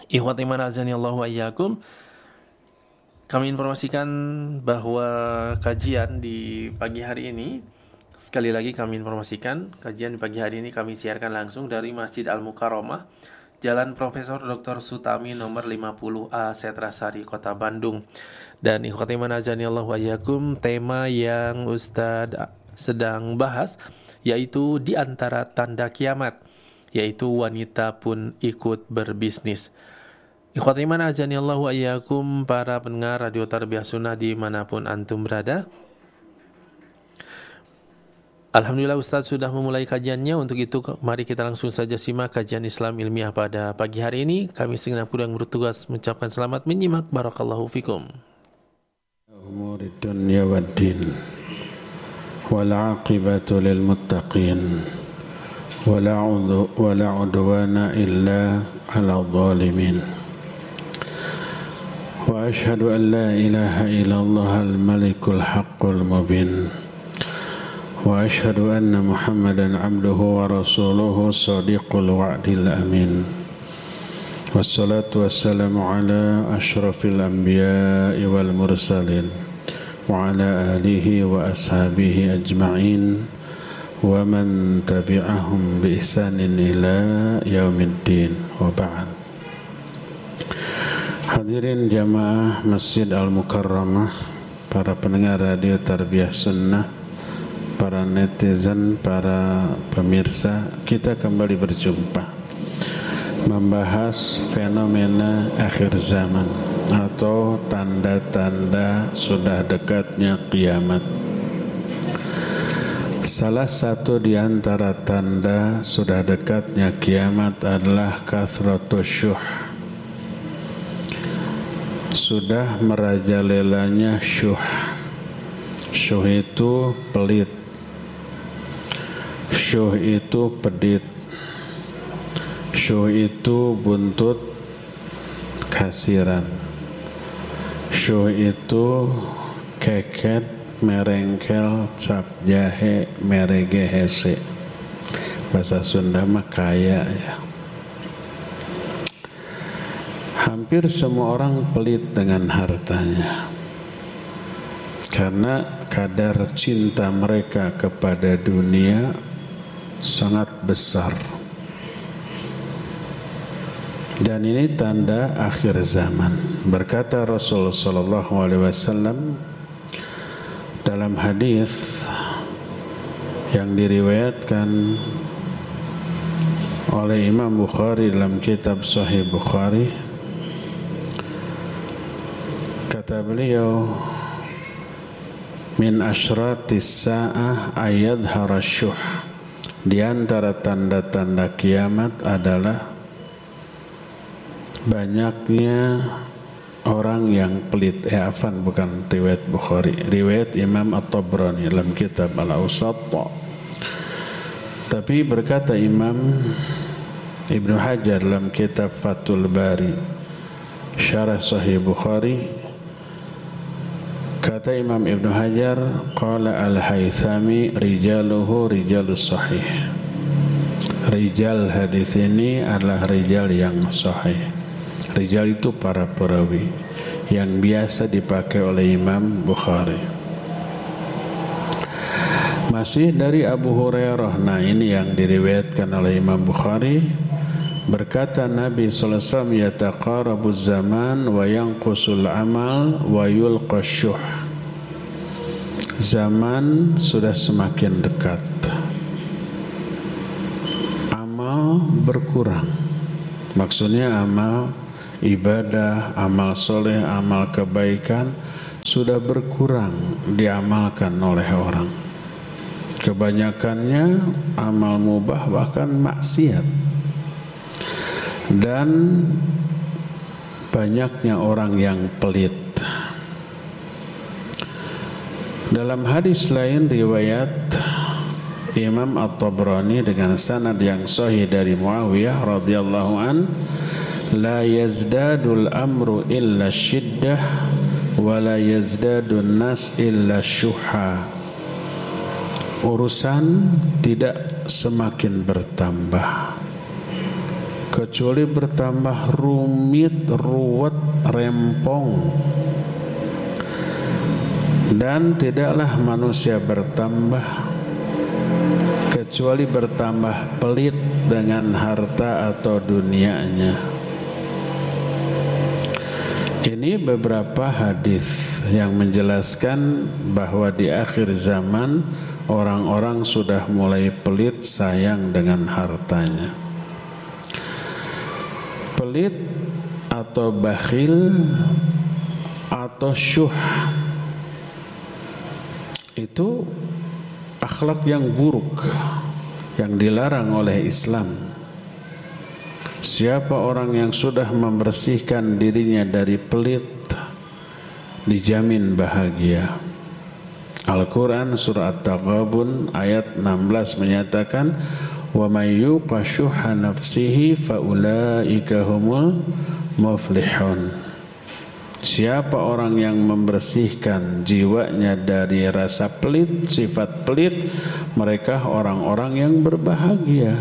Ikhwati man azanillahu wa iyyakum, kami informasikan bahwa kajian di pagi hari ini, sekali lagi kami informasikan, kajian di pagi hari ini kami siarkan langsung dari Masjid Al-Mukarramah, Jalan Profesor Dr. Sutami nomor 50A Setrasari, Kota Bandung. Dan ikhwati man azanillahu wa iyyakum, tema yang Ustadz sedang bahas yaitu di antara tanda kiamat, yaitu wanita pun ikut berbisnis. Ikhwati iman azanillahu wa iyyakum, para pendengar Radio Tarbiyah Sunnah dimanapun antum berada. Alhamdulillah Ustaz sudah memulai kajiannya. Untuk itu mari kita langsung saja simak kajian Islam ilmiah pada pagi hari ini. Kami segenap kru yang bertugas mengucapkan selamat menyimak. Barakallahu fikum. Umuri dunya waddin wal aqibatu lil muttaqin wala udwana illa ala zalimin. وأشهد أن لا إله إلا الله الملك الحق المبين وأشهد أن محمدا عبده ورسوله صادق الوعد الأمين والصلاة والسلام على أشرف الأنبياء والمرسلين وعلى آله وأصحابه أجمعين ومن تبعهم بإحسان إلى يوم الدين وبعد. Hadirin jamaah Masjid Al-Mukarramah, para pendengar Radio Tarbiyah Sunnah, para netizen, para pemirsa, kita kembali berjumpa membahas fenomena akhir zaman atau tanda-tanda sudah dekatnya kiamat. Salah satu di antara tanda sudah dekatnya kiamat adalah kathratus syuh. Sudah merajalelanya syuh. Syuh itu pelit. Syuh itu pedit. Syuh itu buntut kasiran. Syuh itu keket, merengkel, cap jahe, merege hese. Bahasa Sunda mah kaya ya. Hampir semua orang pelit dengan hartanya karena kadar cinta mereka kepada dunia sangat besar. Dan ini tanda akhir zaman. Berkata Rasulullah SAW dalam hadis yang diriwayatkan oleh Imam Bukhari dalam kitab Sahih Bukhari, kata beliau, min asyratis sa'ah ayadhara syuh. Di antara tanda-tanda kiamat adalah banyaknya orang yang pelit. Bukan riwayat Bukhari, riwayat Imam At-Tabrani dalam kitab Al-Awsat. Tapi berkata Imam Ibnu Hajar dalam kitab Fathul Bari Syarah Sahih Bukhari, kata Imam Ibnu Hajar, qala al-Haythami rijaluhu rijalus sahih. Rijal hadis ini adalah rijal yang sahih. Rijal itu para perawi yang biasa dipakai oleh Imam Bukhari. Masih dari Abu Hurairah. Nah, ini yang diriwayatkan oleh Imam Bukhari. Berkata Nabi SAW, yataqarabuz zaman wa yanqusul amal wa yulqash syuh. Zaman sudah semakin dekat, amal berkurang. Maksudnya amal ibadah, amal soleh, amal kebaikan sudah berkurang diamalkan oleh orang. Kebanyakannya amal mubah, bahkan maksiat. Dan banyaknya orang yang pelit. Dalam hadis lain riwayat Imam At-Tabrani dengan sanad yang sahih dari Muawiyah radhiyallahu an, la yazdadul amru illa syiddah wa la yazdadun nas illa syuha. Urusan tidak semakin bertambah, kecuali bertambah rumit, ruwet, rempong. Dan tidaklah manusia bertambah kecuali bertambah pelit dengan harta atau dunianya. Ini beberapa hadis yang menjelaskan bahwa di akhir zaman orang-orang sudah mulai pelit, sayang dengan hartanya. Pelit atau bakhil atau syuh itu akhlak yang buruk yang dilarang oleh Islam. Siapa orang yang sudah membersihkan dirinya dari pelit dijamin bahagia. Al-Quran surah At-Taghabun ayat 16 menyatakan wa may yuqa syuhha nafsihi fa ulaika humul muflihun. Siapa orang yang membersihkan jiwanya dari rasa pelit, sifat pelit, mereka orang-orang yang berbahagia.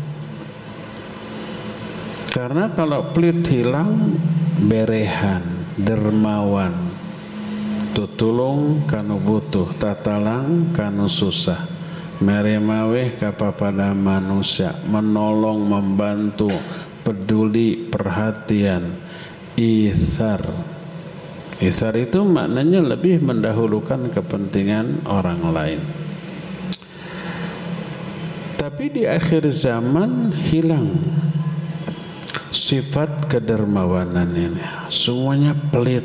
Karena kalau pelit hilang, berehan, dermawan, tutulung kanu butuh, tatalang kanu susah, meremaweh kapapada manusia, menolong, membantu, peduli, perhatian, ithar. Ithar itu maknanya lebih mendahulukan kepentingan orang lain. Tapi di akhir zaman hilang sifat kedermawanan ini, semuanya pelit.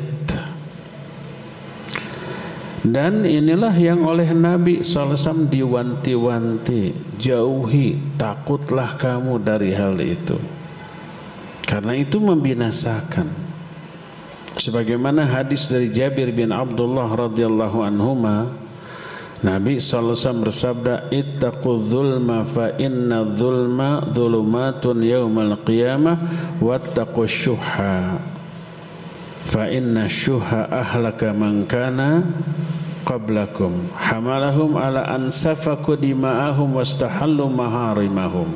Dan inilah yang oleh Nabi SAW diwanti-wanti, jauhi, takutlah kamu dari hal itu, karena itu membinasakan. Sebagaimana hadis dari Jabir bin Abdullah radhiyallahu anhuma, Nabi SAW bersabda, ittaqu dzulma fa inna dzulma dzulumatun yaumal qiyamah wattaqu syuhha fa inna syuhha ahlaka man kana qablakum hamalahum ala an safaku dima'ahum wastahallu maharimahum.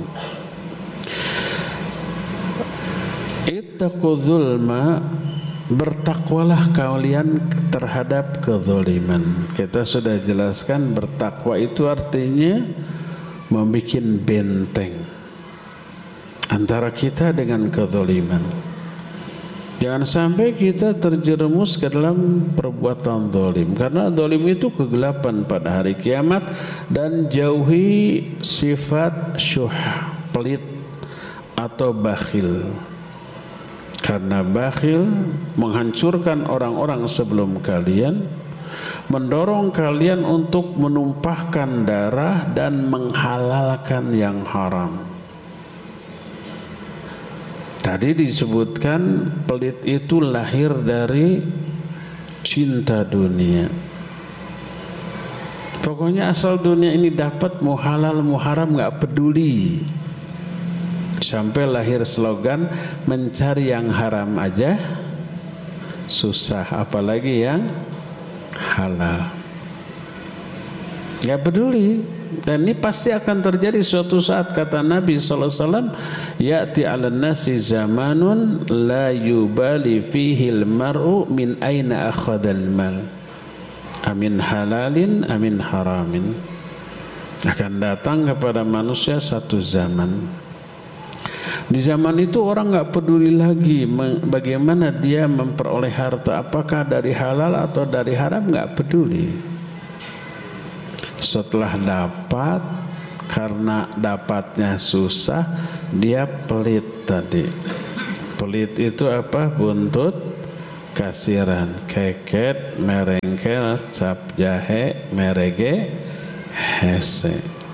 Ittaqu dzulma, bertakwalah kalian terhadap kezaliman. Kita sudah jelaskan bertakwa itu artinya membuat benteng antara kita dengan kezaliman. Jangan sampai kita terjerumus ke dalam perbuatan zalim, karena zalim itu kegelapan pada hari kiamat. Dan jauhi sifat syuh, pelit atau bakhil. Karena bakhil menghancurkan orang-orang sebelum kalian, mendorong kalian untuk menumpahkan darah dan menghalalkan yang haram. Tadi disebutkan pelit itu lahir dari cinta dunia. Pokoknya asal dunia ini dapat, mau halal mau haram gak peduli. Sampai lahir slogan mencari yang haram aja susah, apalagi yang halal. Gak peduli. Dan ini pasti akan terjadi suatu saat, kata Nabi SAW, ya'ti 'alan nasi zamanun la yubali fihi al-mar'u min aina akhadhal mal amin halalin amin haramin. Akan datang kepada manusia satu zaman, di zaman itu orang gak peduli lagi bagaimana dia memperoleh harta, apakah dari halal atau dari haram, gak peduli. Setelah dapat, karena dapatnya susah, dia pelit tadi. Pelit itu apa? Buntut kasiran, keket, merengkel, cap jahe, merege, hese.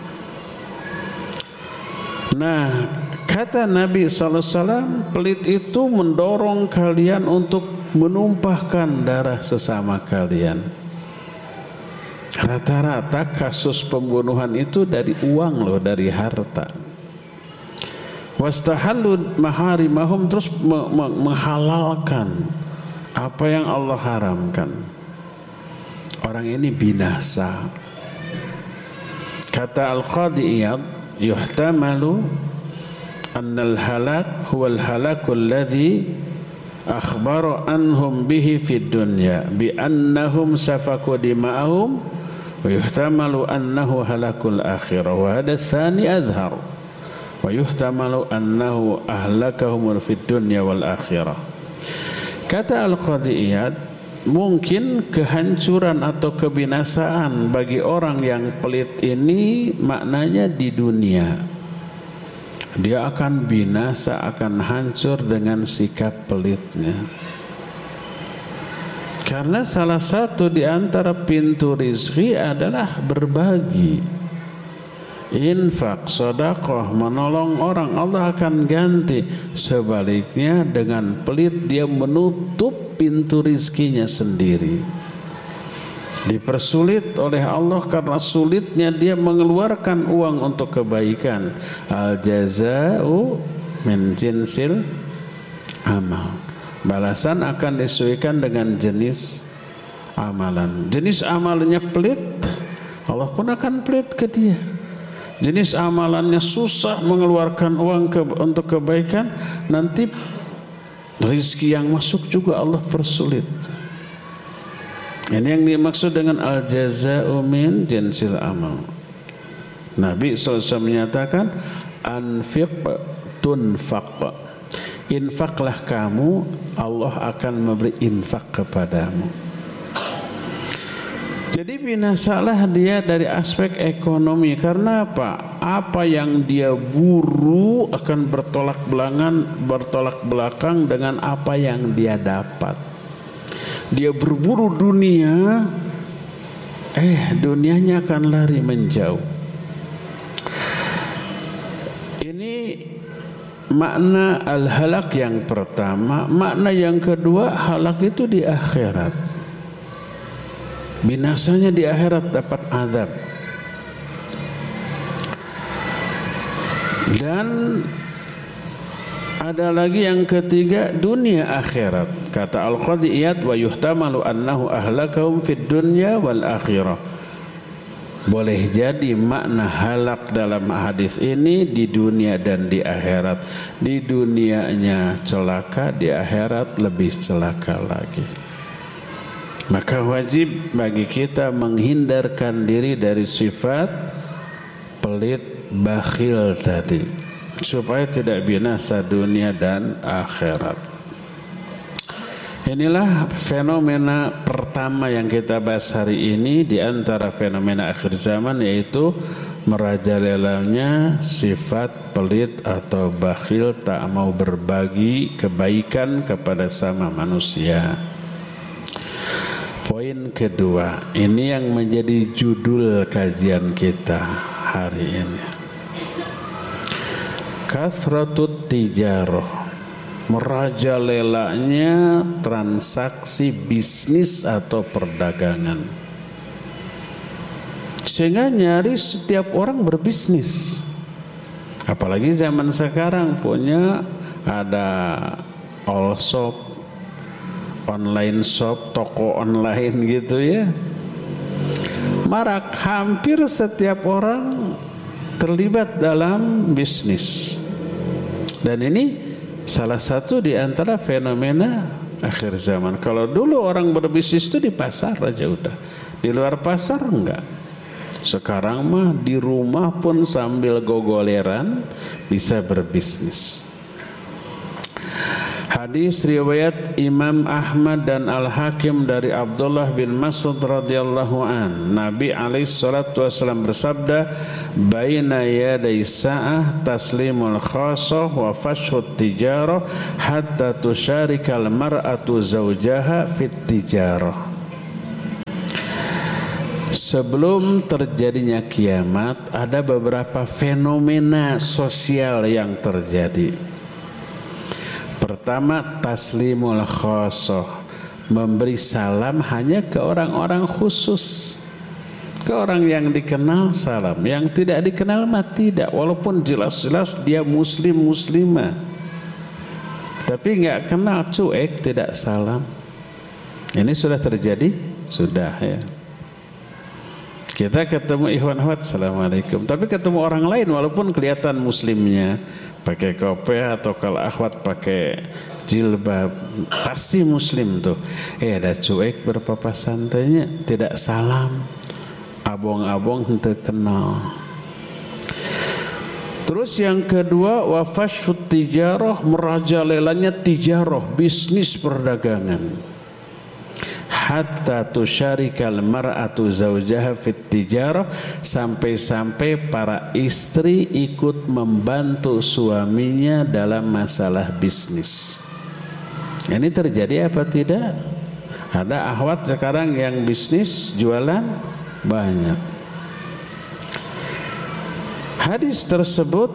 Nah, kata Nabi SAW, pelit itu mendorong kalian untuk menumpahkan darah sesama kalian. Rata-rata kasus pembunuhan itu dari uang loh, dari harta. Wastahallu maharimahum, terus menghalalkan apa yang Allah haramkan. Orang ini binasa. Kata Al-Qadhi Iyad, yuhtamalu annal halak huwal halakul ladzi akhbara anhum bihi fid dunya bi annahum safaku dima'ahum wa yuhtamalu annahu halakul akhirah wa hadha tsani adhhar wa yuhtamalu annahu ahlakahum fid dunya wal akhirah. Kata Al-Qadhi Iyad, mungkin kehancuran atau kebinasaan bagi orang yang pelit ini maknanya di dunia. Dia akan binasa, akan hancur dengan sikap pelitnya. Karena salah satu di antara pintu rizki adalah berbagi. Infak, sedekah, menolong orang, Allah akan ganti. Sebaliknya dengan pelit dia menutup pintu rizkinya sendiri. Dipersulit oleh Allah karena sulitnya dia mengeluarkan uang untuk kebaikan. Al jaza'u min jinsil amal. Balasan akan disesuaikan dengan jenis amalan. Jenis amalannya pelit, Allah pun akan pelit ke dia. Jenis amalannya susah mengeluarkan uang untuk kebaikan, nanti rizki yang masuk juga Allah persulit. Ini yang dimaksud dengan al-jaza'u min jinsil amal. Nabi SAW menyatakan anfiq tunfaq. Infaklah kamu, Allah akan memberi infak kepadamu. Jadi binasalah dia dari aspek ekonomi. Karena apa? Apa yang dia buru akan bertolak belakang dengan apa yang dia dapat. Dia berburu dunia, dunianya akan lari menjauh. Ini makna al-halak yang pertama. Makna yang kedua, halak itu di akhirat. Binasanya di akhirat, dapat azab. Dan ada lagi yang ketiga, dunia akhirat. Kata Al-Qadhi Iyad, wa yuhtamalu annahu ahlakahum fid dunya wal akhirah. Boleh jadi makna halak dalam hadis ini di dunia dan di akhirat. Di dunianya celaka, di akhirat lebih celaka lagi. Maka wajib bagi kita menghindarkan diri dari sifat pelit, bakhil tadi, supaya tidak binasa dunia dan akhirat. Inilah fenomena pertama yang kita bahas hari ini di antara fenomena akhir zaman, yaitu merajalelanya sifat pelit atau bakhil, tak mau berbagi kebaikan kepada sama manusia. Poin kedua, ini yang menjadi judul kajian kita hari ini. Kathratut tijarah, merajalelanya transaksi bisnis atau perdagangan, sehingga nyaris setiap orang berbisnis. Apalagi zaman sekarang punya ada all shop, online shop, toko online gitu ya. Marak, hampir setiap orang terlibat dalam bisnis. Dan ini salah satu di antara fenomena akhir zaman. Kalau dulu orang berbisnis itu di pasar aja udah, di luar pasar enggak. Sekarang mah di rumah pun sambil gogoleran bisa berbisnis. Hadis riwayat Imam Ahmad dan Al-Hakim dari Abdullah bin Mas'ud radhiyallahu an, Nabi alaihi salatu wasallam bersabda, baina yaday sa'ah taslimul khasah wa fashhut tijarah hatta tusharikal mar'atu zawjaha fit tijarah. Sebelum terjadinya kiamat, ada beberapa fenomena sosial yang terjadi. Pertama, taslimul khasah, memberi salam hanya ke orang-orang khusus. Ke orang yang dikenal salam, yang tidak dikenal mah tidak, walaupun jelas-jelas dia muslim muslimah, tapi nggak kenal, cuek, tidak salam. Ini sudah terjadi, sudah ya. Kita ketemu ikhwan-ikhwat, assalamualaikum, tapi ketemu orang lain walaupun kelihatan muslimnya, pakai kopiah atau kalau akhwat pakai jilbab, pasti muslim tuh. Ada cuek berpapasan tanya, tidak salam, abong-abong henteu kenal. Terus yang kedua, wa fashut tijarah, merajalelanya tijarah, bisnis perdagangan. Hatta tusyarikal mar'atu zawjaha fit tijarah, sampai-sampai para istri ikut membantu suaminya dalam masalah bisnis. Ini terjadi apa tidak? Ada akhwat sekarang yang bisnis jualan banyak. Hadis tersebut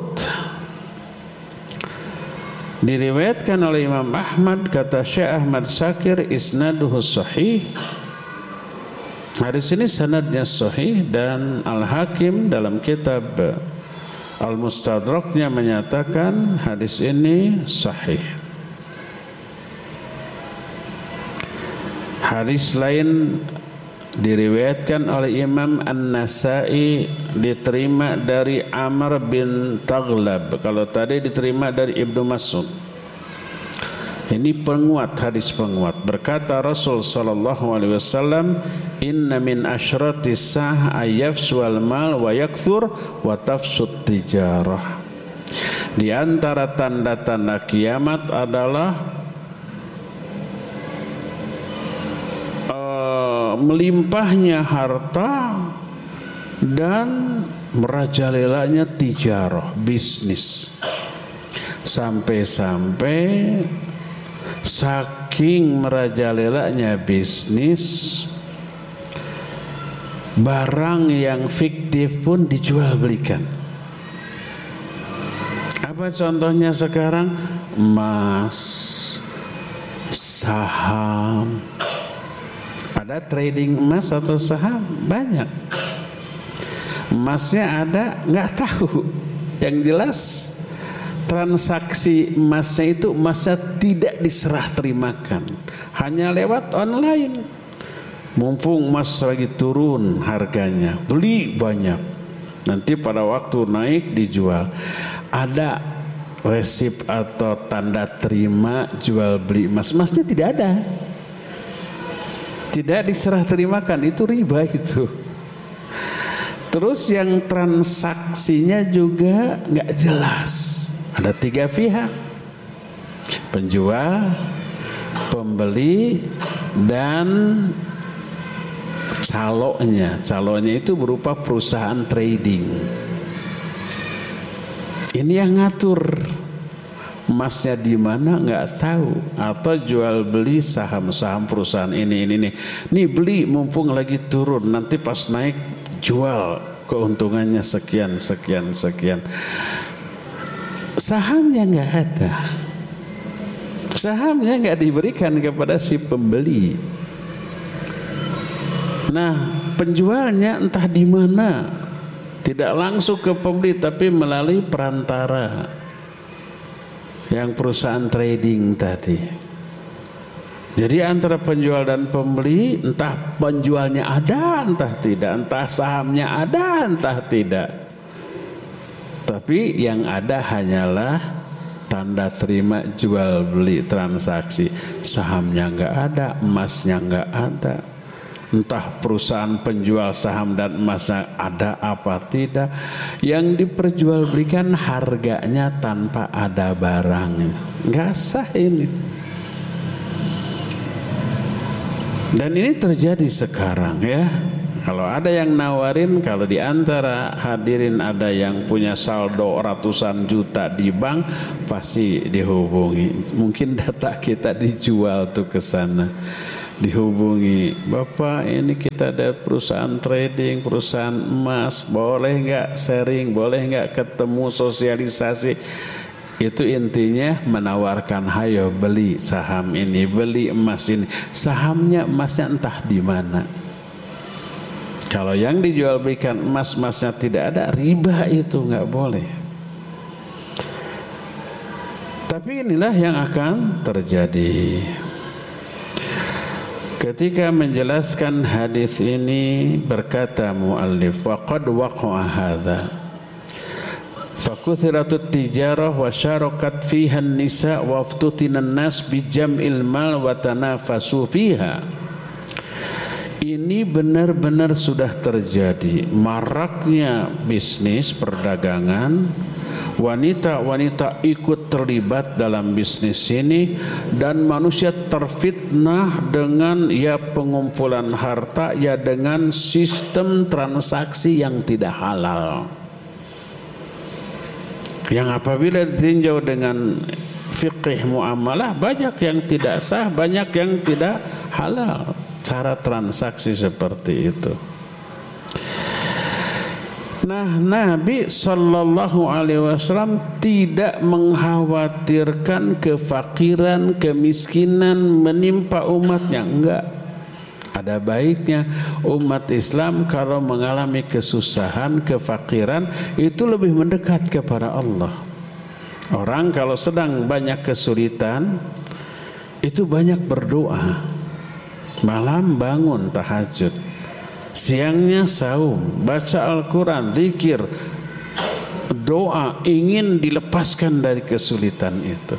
diriwayatkan oleh Imam Ahmad, kata Syekh Ahmad Syakir, isnaduhu sahih. Hadis ini sanadnya sahih, dan Al-Hakim dalam kitab Al-Mustadraknya menyatakan hadis ini sahih. Hadis lain diriwayatkan oleh Imam An-Nasai, diterima dari Amr bin Taghlab. Kalau tadi diterima dari Ibnu Mas'ud. Ini penguat, hadis penguat. Berkata Rasul sallallahu alaihi wasallam, "Inna min asyratis sa'ah ayyafsual mal wa yakthur wa tafsud tijarah." Di antara tanda-tanda kiamat adalah melimpahnya harta dan merajalelanya tijarah, bisnis. Sampai-sampai saking merajalelanya bisnis, barang yang fiktif pun dijual belikan. Apa contohnya sekarang? Emas, saham. Ada trading emas atau saham? Banyak. Emasnya ada, nggak tahu. Yang jelas transaksi emasnya itu, emasnya tidak diserah terimakan, hanya lewat online. Mumpung emas lagi turun harganya, beli banyak. Nanti pada waktu naik dijual. Ada resip atau tanda terima jual beli emas. Emasnya tidak ada. Tidak diserah terimakan, itu riba itu. Terus yang transaksinya juga nggak jelas. Ada 3 pihak, penjual, pembeli, dan calonnya. Calonnya itu berupa perusahaan trading. Ini yang ngatur. Emasnya di mana nggak tahu, atau jual beli saham-saham perusahaan ini. Nih beli mumpung lagi turun, nanti pas naik jual, keuntungannya sekian. Sahamnya nggak ada, sahamnya nggak diberikan kepada si pembeli. Nah, penjualnya entah di mana, tidak langsung ke pembeli tapi melalui perantara yang perusahaan trading tadi. Jadi antara penjual dan pembeli, entah penjualnya ada, entah tidak, entah sahamnya ada, entah tidak. Tapi yang ada hanyalah tanda terima jual beli transaksi. Sahamnya nggak ada, emasnya nggak ada. Entah perusahaan penjual saham dan emasnya ada apa tidak. Yang diperjualbelikan harganya tanpa ada barangnya. Nggak sah ini. Dan ini terjadi sekarang ya. Kalau ada yang nawarin, kalau di antara hadirin ada yang punya saldo ratusan juta di bank, pasti dihubungi. Mungkin data kita dijual tuh ke sana. Dihubungi, Bapak ini kita ada perusahaan trading, perusahaan emas, boleh nggak sharing, boleh nggak ketemu sosialisasi. Itu intinya menawarkan, hayo beli saham ini, beli emas ini. Sahamnya, emasnya entah di mana. Kalau yang dijual belikan emasnya tidak ada, riba itu nggak boleh. Tapi inilah yang akan terjadi. Ketika menjelaskan hadis ini berkata muallif, wa qad waqa'a hadza fakuthiratut tijarah wa syarakat fiha nisa wa aftutinan nas bijam'il mal wa tanafasu fiha. Ini benar-benar sudah terjadi, maraknya bisnis perdagangan, wanita-wanita ikut terlibat dalam bisnis ini, dan manusia terfitnah dengan pengumpulan harta dengan sistem transaksi yang tidak halal, yang apabila ditinjau dengan fikih muamalah banyak yang tidak sah, banyak yang tidak halal cara transaksi seperti itu. Nah, Nabi Sallallahu Alaihi Wasallam tidak mengkhawatirkan kefakiran, kemiskinan menimpa umatnya. Enggak. Ada baiknya umat Islam kalau mengalami kesusahan, kefakiran, itu lebih mendekat kepada Allah. Orang kalau sedang banyak kesulitan, itu banyak berdoa. Malam bangun tahajud, siangnya saum, baca Al-Quran, zikir, doa, ingin dilepaskan dari kesulitan itu.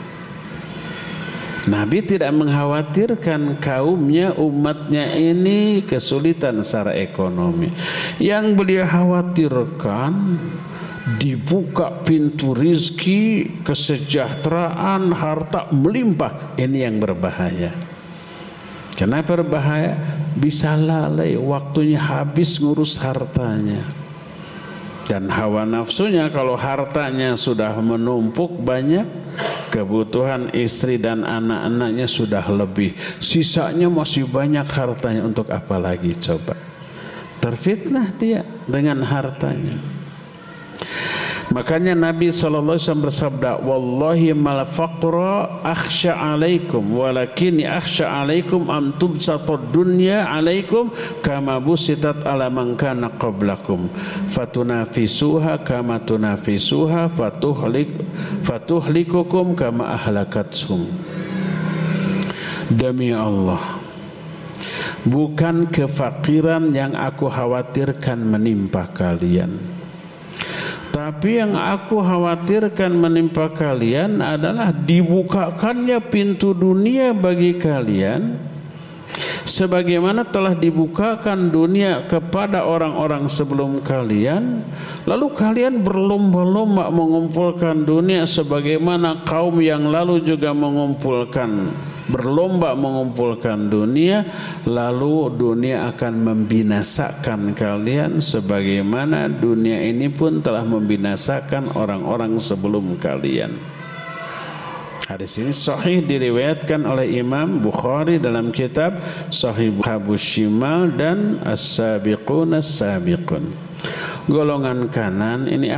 Nabi tidak mengkhawatirkan kaumnya, umatnya ini kesulitan secara ekonomi. Yang beliau khawatirkan dibuka pintu rizki, kesejahteraan, harta melimpah. Ini yang berbahaya. Kenapa berbahaya? Bisa lalai, waktunya habis ngurus hartanya. Dan hawa nafsunya kalau hartanya sudah menumpuk banyak, kebutuhan istri dan anak-anaknya sudah lebih, sisanya masih banyak hartanya, untuk apa lagi coba? Terfitnah dia dengan hartanya. Makanya Nabi SAW bersabda, wallahi mal faqra akhsha alaikum walakinni akhsha alaikum an tubsatad dunya alaikum kama busitat ala man kana qablakum fatunafisuha kama tunafisuha fatuhlikukum kama ahlakatsum. Demi Allah, bukan kefakiran yang aku khawatirkan menimpa kalian, tapi yang aku khawatirkan menimpa kalian adalah dibukakannya pintu dunia bagi kalian, sebagaimana telah dibukakan dunia kepada orang-orang sebelum kalian, lalu kalian berlomba-lomba mengumpulkan dunia sebagaimana kaum yang lalu juga berlomba mengumpulkan dunia, lalu dunia akan membinasakan kalian sebagaimana dunia ini pun telah membinasakan orang-orang sebelum kalian. Hadis ini sahih diriwayatkan oleh Imam Bukhari dalam kitab Sahih Habus Shimal dan As-Sabiqun As-Sabiqun. Golongan kanan ini